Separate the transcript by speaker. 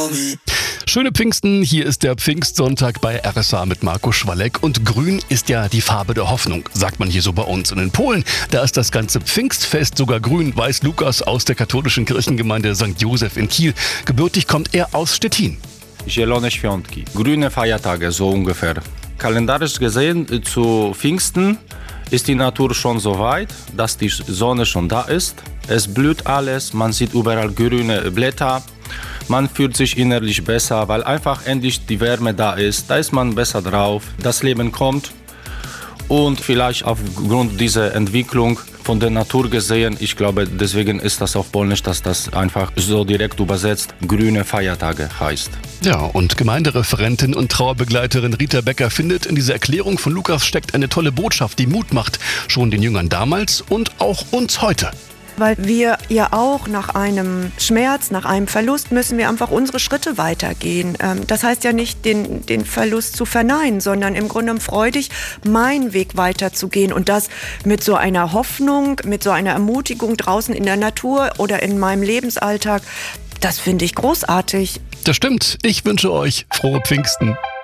Speaker 1: Schöne Pfingsten, hier ist der Pfingstsonntag bei RSA mit Marco Schwalek. Und grün ist ja die Farbe der Hoffnung, sagt man hier so bei uns. Und in Polen, da ist das ganze Pfingstfest sogar grün, weiß Lukas aus der katholischen Kirchengemeinde St. Josef in Kiel. Gebürtig kommt er aus Stettin.
Speaker 2: Zielone Świątki, grüne Feiertage, so ungefähr. Kalendarisch gesehen zu Pfingsten ist die Natur schon so weit, dass die Sonne schon da ist. Es blüht alles, man sieht überall grüne Blätter. Man fühlt sich innerlich besser, weil einfach endlich die Wärme da ist. Da ist man besser drauf, das Leben kommt. Und vielleicht aufgrund dieser Entwicklung von der Natur gesehen, ich glaube, deswegen ist das auf Polnisch, dass das einfach so direkt übersetzt grüne Feiertage heißt.
Speaker 1: Ja, und Gemeindereferentin und Trauerbegleiterin Rita Becker findet, in dieser Erklärung von Lukas steckt eine tolle Botschaft, die Mut macht. Schon den Jüngern damals und auch uns heute.
Speaker 3: Weil wir ja auch nach einem Schmerz, nach einem Verlust müssen wir einfach unsere Schritte weitergehen. Das heißt ja nicht, den Verlust zu verneinen, sondern im Grunde freudig meinen Weg weiterzugehen. Und das mit so einer Hoffnung, mit so einer Ermutigung draußen in der Natur oder in meinem Lebensalltag, das finde ich großartig.
Speaker 1: Das stimmt. Ich wünsche euch frohe Pfingsten.